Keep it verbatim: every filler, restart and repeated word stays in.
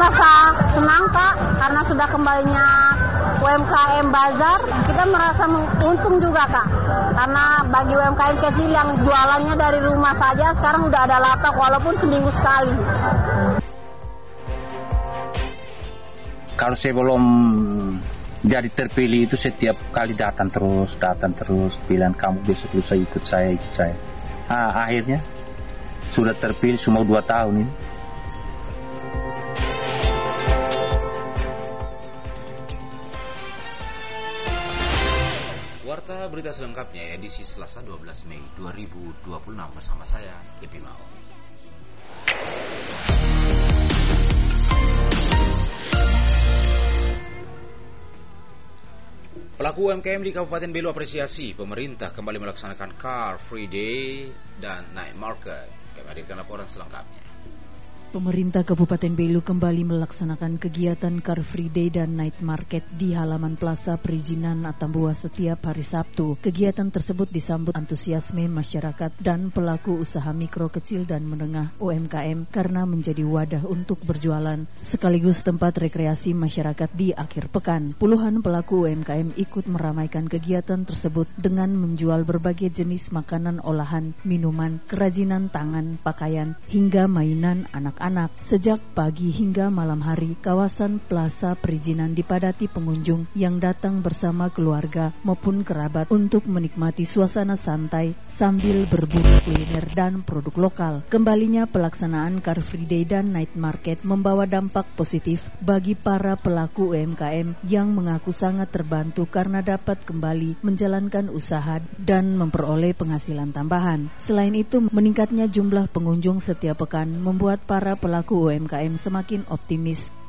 merasa senang Kak, karena sudah kembalinya U M K M Bazar. Kita merasa untung juga Kak, karena bagi U M K M kecil yang jualannya dari rumah saja sekarang udah ada lapak walaupun seminggu sekali. Kalau sebelum jadi terpilih itu setiap kali datang terus, datang terus, bilang kamu besok lusa ikut saya, ikut saya. Ah, akhirnya sudah terpilih semua dua tahun ini. Warta berita selengkapnya edisi Selasa dua belas Mei dua ribu dua puluh enam bersama saya, Epi Mau. Pelaku U M K M di Kabupaten Belu apresiasi pemerintah kembali melaksanakan Car Free Day dan Night Market. Kami hadirkan laporan selengkapnya. Pemerintah Kabupaten Belu kembali melaksanakan kegiatan Car Free Day dan Night Market di halaman Plaza Perizinan Atambua setiap hari Sabtu. Kegiatan tersebut disambut antusiasme masyarakat dan pelaku usaha mikro, kecil dan menengah U M K M karena menjadi wadah untuk berjualan sekaligus tempat rekreasi masyarakat di akhir pekan. Puluhan pelaku U M K M ikut meramaikan kegiatan tersebut dengan menjual berbagai jenis makanan olahan, minuman, kerajinan tangan, pakaian, hingga mainan anak anak. Sejak pagi hingga malam hari, kawasan Plaza Perizinan dipadati pengunjung yang datang bersama keluarga maupun kerabat untuk menikmati suasana santai sambil berburu kuliner dan produk lokal. Kembalinya pelaksanaan Car Free Day dan Night Market membawa dampak positif bagi para pelaku U M K M yang mengaku sangat terbantu karena dapat kembali menjalankan usaha dan memperoleh penghasilan tambahan. Selain itu, meningkatnya jumlah pengunjung setiap pekan membuat para Para pelaku U M K M semakin optimis